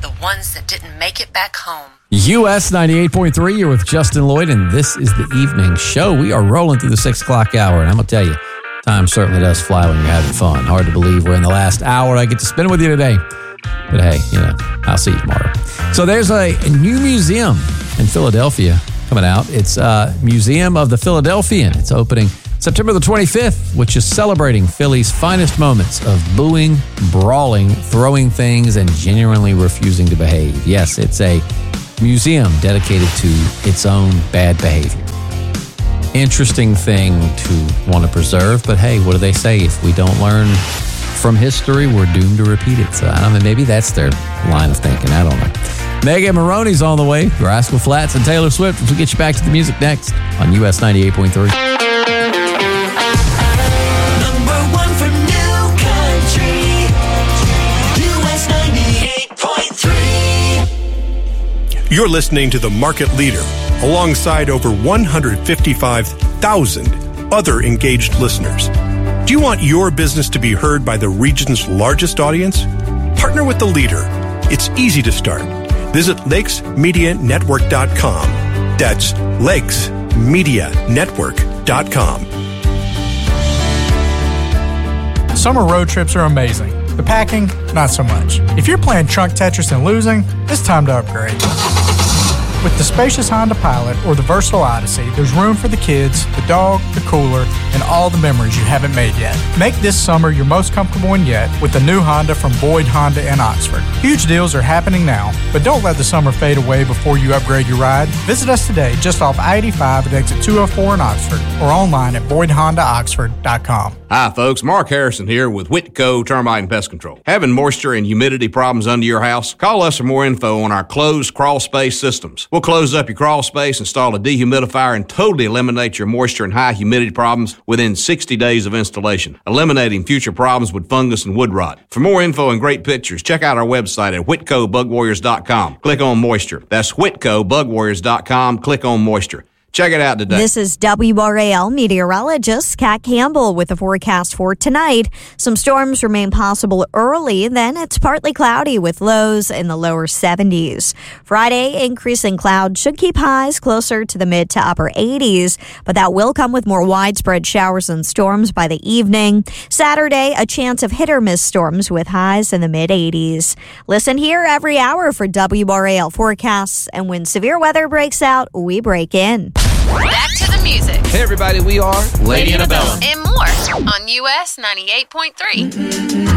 the ones that didn't make it back home. US 98.3, you're with Justin Lloyd, and this is the evening show. We are rolling through the 6 o'clock hour, and I'm going to tell you, time certainly does fly when you're having fun. Hard to believe we're in the last hour I get to spend with you today. But hey, I'll see you tomorrow. So there's a new museum in Philadelphia coming out. It's Museum of the Philadelphian. It's opening September the 25th, which is celebrating Philly's finest moments of booing, brawling, throwing things, and genuinely refusing to behave. Yes, it's a museum dedicated to its own bad behavior. Interesting thing to want to preserve, but hey, what do they say? If we don't learn from history, we're doomed to repeat it. So I don't know, maybe that's their line of thinking. I don't know. Megan Maroney's on the way. Rascal Flatts and Taylor Swift. We'll get you back to the music next on US 98.3. You're listening to The Market Leader, alongside over 155,000 other engaged listeners. Do you want your business to be heard by the region's largest audience? Partner with the leader. It's easy to start. Visit lakesmedianetwork.com. That's lakesmedianetwork.com. Summer road trips are amazing. The packing, not so much. If you're playing trunk Tetris and losing, it's time to upgrade. With the spacious Honda Pilot or the versatile Odyssey, there's room for the kids, the dog, the cooler, and all the memories you haven't made yet. Make this summer your most comfortable one yet with the new Honda from Boyd Honda in Oxford. Huge deals are happening now, but don't let the summer fade away before you upgrade your ride. Visit us today just off I-85 at exit 204 in Oxford or online at BoydHondaOxford.com. Hi, folks. Mark Harrison here with Whitco Termite and Pest Control. Having moisture and humidity problems under your house? Call us for more info on our closed crawl space systems. We'll close up your crawl space, install a dehumidifier, and totally eliminate your moisture and high humidity problems within 60 days of installation, eliminating future problems with fungus and wood rot. For more info and great pictures, check out our website at WhitcoBugWarriors.com. Click on moisture. That's WhitcoBugWarriors.com. Click on moisture. Check it out today. This is WRAL meteorologist Kat Campbell with the forecast for tonight. Some storms remain possible early, then it's partly cloudy with lows in the lower 70s. Friday, increasing clouds should keep highs closer to the mid to upper 80s, but that will come with more widespread showers and storms by the evening. Saturday, a chance of hit-or-miss storms with highs in the mid-80s. Listen here every hour for WRAL forecasts, and when severe weather breaks out, we break in. Back to the music. Hey, everybody, we are Lady Annabella. And more on US 98.3.